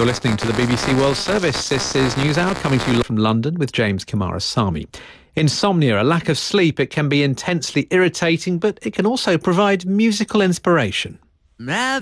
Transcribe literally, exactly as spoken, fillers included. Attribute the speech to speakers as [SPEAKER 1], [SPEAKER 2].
[SPEAKER 1] You're listening to the B B C World Service. This is News Hour coming to you from London with James Kamarasamy. Insomnia, a lack of sleep, it can be intensely irritating, but it can also provide musical inspiration.
[SPEAKER 2] Rather